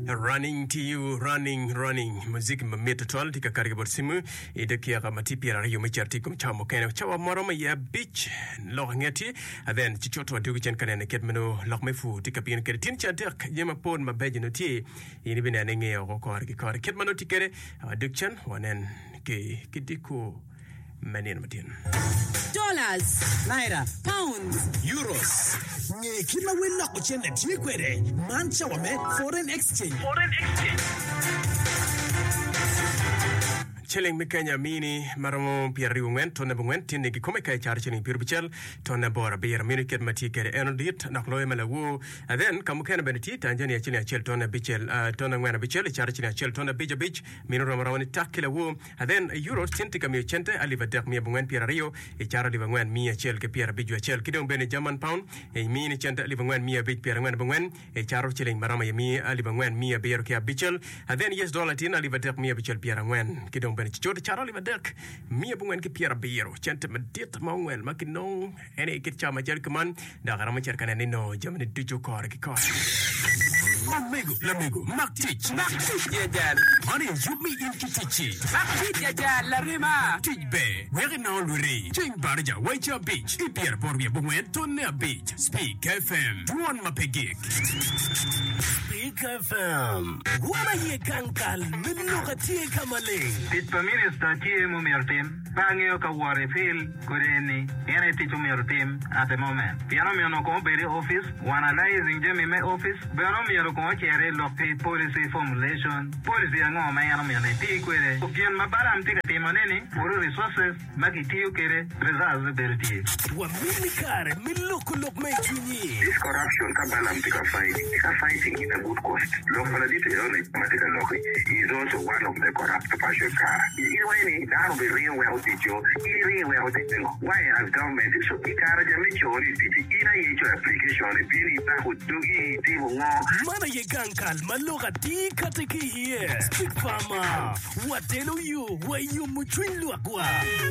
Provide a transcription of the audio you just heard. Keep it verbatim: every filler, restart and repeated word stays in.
Running to you, running, running. Music mameta twal tika kariga borsimu. Ida kia kamati pira rayo mecharti kum chamo kene. Chawa maroma ya beach loh ngeti. Then chichoto wa dugi chen kane ket meno loh mefu tika pian kere. Tin chantek yema pon mabeji no tie. Ini bina nenge o ko hargi kare. Ket mano tikere duk chen wanen ke kidiko manin matin. Dollars, naira, pounds, euros. Nye kila wena kuchene chikwere. Mancha wame foreign exchange. Foreign exchange. Chilling Mikanya Mini, Maramo Pierre went, Tona went, Tindiki Comica charging Purbichel, Tona Bora Beer, Muniket Matika, Enodit, Nakloe Malawu, and then Kamukana Benetit, and Jenny Chile Chel, Tona Bichel, Tona Wana Bichel, charging Chel, Tona Bija Beach, Minora Maroni Takila Wu, and then Euros Tintica Michente, Aliva Dek Mia Buen Pierre Rio, a Charlie Van Mia Chel, Pierre Bijua Chel, Kidon Benny German Pound, a Mini Chenta, Livan Mia Big Pierre Wen, a Charo Chilling Marama Mia, Alivan Mia Beer Kia Bichel, and then yes, Dolatin, Aliva Dek Mia Bichel Pierre Wen, Kidon Benchot Charlie Vadek, Mia Bungen Kipiera Biro, Chentamadit Mongwell, Makinon, and a Kitchama Jelkaman, Dagaramacherkanino, Germany Dujo Korkikor. Lamigo, Lamigo, Maktich, Maktich, Yajan, Honey, you me in Kitichi, Maktich, Yajan, Larima, Tijbe, where now Luri, Ching Barja, Waiter Beach, Ipier Borbia Bungen, Tonia Beach, Speak F M, one Mapegik. Speak F M, what are you kankal, Minokati Kamaling? It permits that you move your team, Pangio Kawari Phil, Kureni, any teach your team at the moment. Pianomio Company office, one analyzing Jimmy office, Benomio Coachere, Lockheed policy formulation, policy and all my enemy and a tea query. Opian Mabaram take a team on any, or resources, Makitio Kere, results ability. What Minikare, Milokulok make you need. This corruption, Kabalam take a fight, take a fighting in a good cost. Local detail, is also one of the corrupt passion car. Anyway, that will be real well teacher, real well teaching. Why has government so encourage a majority in a application, if you that would do it, Mana ye gankal, maloga ti kateki here. Speak farmer. What tell you? Why you mutuin luakwa?